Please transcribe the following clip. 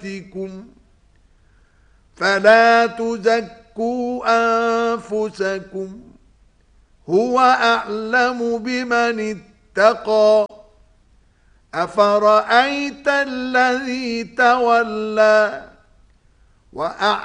فلا تزكوا أنفسكم هو أعلم بمن اتقى أفرأيت الذي تولى